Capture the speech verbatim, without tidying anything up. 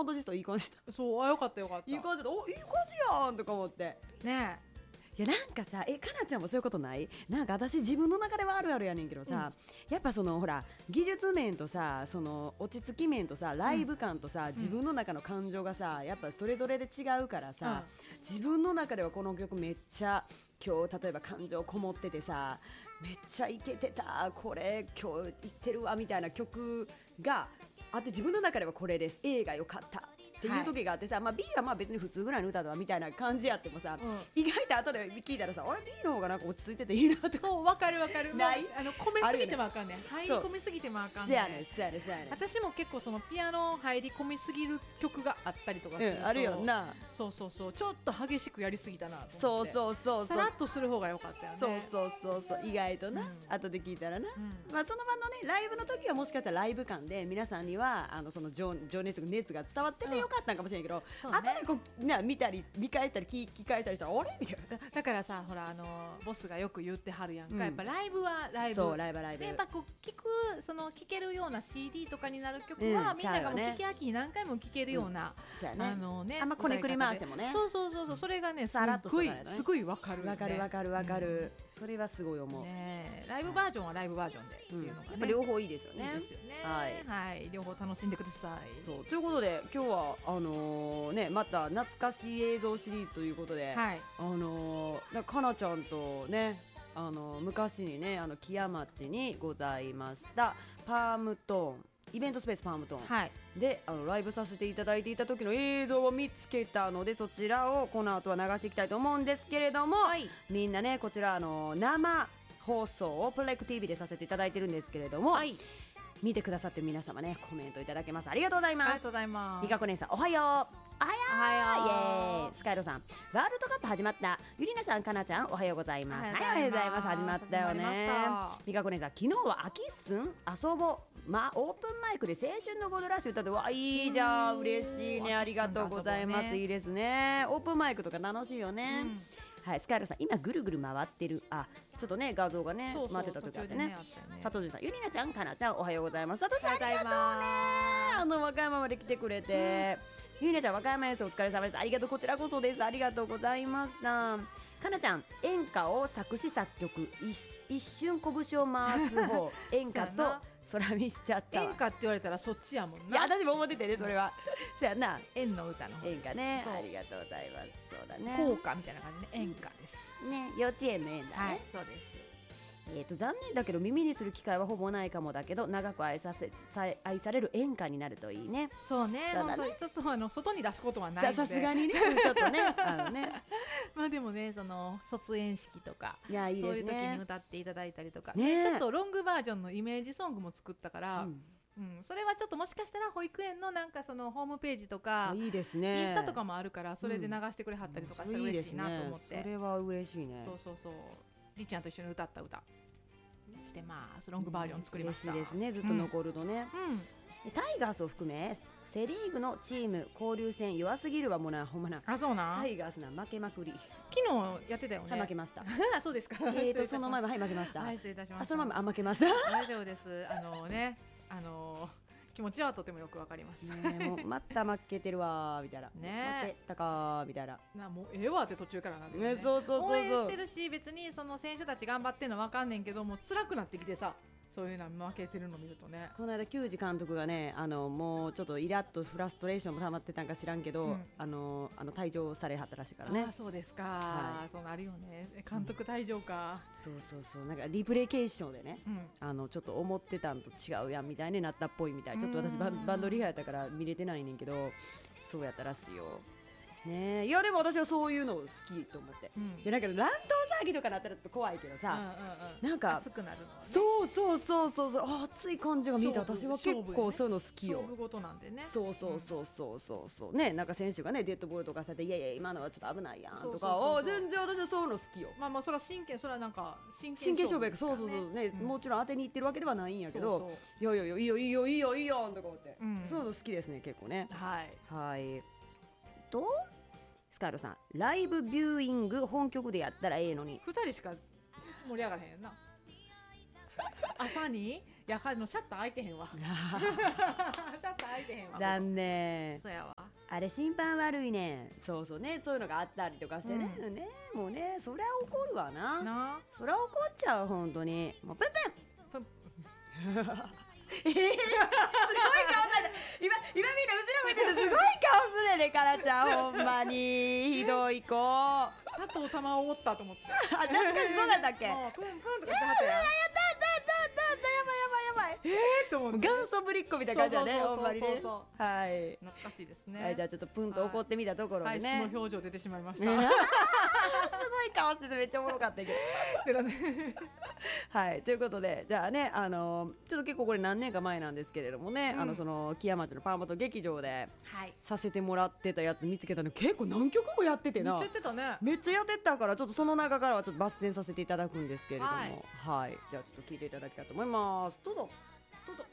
ファンタジストいい感じだ。 そう、あ、よかったよかった。 いい感じだ。お、いい感じやんとか思ってねいやなんかさ、え、かなちゃんもそういうことない？なんか私自分の中ではあるあるやねんけどさ、うん、やっぱそのほら技術面とさ、その落ち着き面とさ、ライブ感とさ、うん、自分の中の感情がさ、やっぱそれぞれで違うからさ、うん、自分の中ではこの曲めっちゃ今日例えば感情こもっててさ、めっちゃイケてた、これ今日いってるわみたいな曲があって、自分の中ではこれです、A が良かったっていう時があってさ、はい、まあ、B はまあ別に普通ぐらいの歌だわみたいな感じやってもさ、うん、意外と後で聞いたらさ、あれ B の方がなんか落ち着いてていいなとか。 そう、わかるわかる。ないあの込めすぎてもあかんねん、入り込みすぎてもあかんねん。ねね、私も結構そのピアノ入り込みすぎる曲があったりとかすると、うん、 あるよな。 そうそうそう、ちょっと激しくやりすぎたなと思って、 そうそうそうそう、 さらっとする方が良かったよね。 そうそうそうそう、意外とな、うん、後で聞いたらな、うん、まあ、その場のねライブの時はもしかしたらライブ感で皆さんにはあのその 情, 情熱熱が伝わっててよかったんかもしれないけど、うん、ね、後でこうな見たり見返したり聞き返したりしたらあれみたいな。 だからさ、ほらあのボスがよく言ってはるやんか、うん、やっぱライブはライブ、 そうライブはライブでやっぱこう聞くその聞けるような シーディー とかになる曲は、うん、みんながもう聞き飽きに何回も聞けるような、 うん、 あのね、 あんまこねくり回してもね、 そうそうそうそう、それがねすごいすごいわかる、ね、 わかるわかるわかる、うん、それはすごい思う、 ね、ライブバージョンはライブバージョンでっていうのがね、うん、やっぱ両方いいですよね。 いいですよね、 はい、 はい、両方楽しんでください。 そうということで今日はあのー、ね、また懐かしい映像シリーズということで、はい、あのー、かなちゃんとね、あのー、昔にね、あの木屋町にございましたパームトーンイベントスペースパームトーン、はい、であのライブさせていただいていた時の映像を見つけたので、そちらをこの後は流していきたいと思うんですけれども、はい、みんなねこちらあの生放送をプロレク ティーブイ でさせていただいてるんですけれども、はい、見てくださってる皆様ねコメントいただけます。ありがとうございます。 ありがとうございます。 みかこ姉さんおはよう。おはよう。おはよう。イエーイ。スカイロさんワールドカップ始まった。ゆりなさん、かなちゃんおはようございます。はい、おはようございます。始まったよね。みかこ姉さん昨日は秋っすん遊ぼう、ま、オープンマイクで青春のゴールドラッシュ歌ってわいいじゃん、嬉しいね、ありがとうございます、ね、いいですね。オープンマイクとか楽しいよね、うん、はい、スカイロさん今ぐるぐる回ってる、あちょっとね画像がね回ってた時あってね。佐藤さん、ゆりなちゃん、かなちゃんおはようございます。佐藤さんありがとうね、あの和歌山まで来てくれて、うん、ゆりなちゃん和歌山遠征お疲れ様です。ありがとう、こちらこそです。ありがとうございました。かなちゃん演歌を作詞作曲 一, 一瞬拳を回す方演歌と空見しちゃったわ。 演歌って言われたらそっちやもんな。 いや私も思っててね、それはそうやな、 演の歌の方演歌ね。ありがとうございます。そうだね、 校歌みたいな感じね、演歌ですね、幼稚園の園だね、 はい、そうです。 えー、と残念だけど耳にする機会はほぼないかもだけど、長く愛させさ愛される演歌になるといいね。 そうね、そうだね、ちょっとあの外に出すことはないのでさすがにねちょっとねあのねまあでもね、その卒園式とかいやいいです、ね、 そういう時に歌っていただいたりとか、ね、ちょっとロングバージョンのイメージソングも作ったから、うんうん、それはちょっともしかしたら保育園のなんかそのホームページとかいいですね、 インスタとかもあるから、それで流してくれはったりとかしたら嬉しいなと思って、 うん、それは嬉しいね。 そうそうそう、りっちゃんと一緒に歌った歌してます。ロングバージョン作りました、 うん、嬉しいですね、ずっと残るとね、うん、タイガースを含めセリーグのチーム交流戦弱すぎるわもうな、ほんまな。 あ、そうな、 タイガースな負けまくり。 昨日やってたよね。 はい、負けましたそうですか。 えーとその前もはい負けました。 はい、失礼いたしました。 あ、その前もあ負けました大丈夫です。あのね、あの気持ちはとてもよくわかります、 ね、もうまた負けてるわみたいな、ね、負けたかみたいな、 なもうええわって途中からなんで、ねね、そうそうそうそう、 応援してるし、別にその選手たち頑張ってるのわかんねんけども、辛くなってきてさ、そういうの負けてるの見るとね。 この間球児監督がね、あのもうちょっとイラッとフラストレーションも溜まってたんか知らんけど、うん、あのあの退場されはったらしいからね。 あ、そうですか、はい、そうなるよね、監督退場か、 うん、そうそうそう、なんかリプレイケーションでね、うん、あのちょっと思ってたんと違うやんみたいになったっぽいみたい。ちょっと私バン、バンドリハやったから見れてないねんけど、そうやったらしいよね。いやでも私はそういうの好きと思って、うん、でなんか乱闘騒ぎとかなったらちょっと怖いけどさ、うんうんうん、なんか熱くなるのはね、 そうそうそうそうそう、熱い感じが見えて、私は結構そういうの好きよ。 勝負事なんでね。 そうそうそうそうそうそう、ね、なんか選手がねデッドボールとかされて、いやいや今のはちょっと危ないやんとか、全然私はそういうの好きよ。 まあまあそれは真剣、それはなんか真剣勝負やから、そうそうそうね、うん、もちろん当てにいってるわけではないんやけど、そうそう、いやいやいやいいよいいよいいよいいよとか思って、うん、そういうの好きですね結構ね。 はいはいとスカイロさん、ライブビューイング本局でやったらええのに。 ふたりしか盛り上がらへんな朝にやはりのシャッター開いてへんわシャッター開いてへんわ。 残念。 そうやわ。 あれ審判悪いね。そうそうね、そういうのがあったりとかしてね、うん、ねもうねそりゃ怒るわな。なそりゃ怒っちゃう本当に。もうプンプンえー、すごい顔された。今今みんなうちら見ててすごい顔するねかなちゃん、ほんまにひどい子。 佐藤玉を折ったと思って。 あ、懐かしい、そうだったっけ。 プンプンとかしてはったやん。やったやったやったやったやばいやばいやばい。えーと思って。 元祖ぶりっ子みたいな感じだね、ほんまにね。はい。 懐かしいですね。 はい、じゃあちょっとプンと怒ってみたところでね。 はい、素の表情出てしまいました。すごい顔しててめっちゃおもろかったけど。はい、ということでじゃあね、あのちょっと結構これ何年か前なんですけれどもね、あのその木屋町のパンバト劇場でさせてもらってたやつ見つけたの、結構何曲もやっててな。 めっちゃやってたね。 めっちゃやってたから、ちょっとその中からはちょっと抜粋させていただくんですけれども、はい、はい、じゃあちょっと聞いていただきたいと思います。どうぞどうぞ。